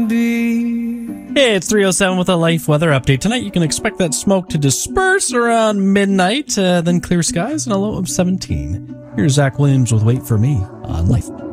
candy. Hey, it's 3:07 with a Life weather update. Tonight you can expect that smoke to disperse around midnight, then clear skies and a low of 17. Here's Zach Williams with Wait For Me on Life.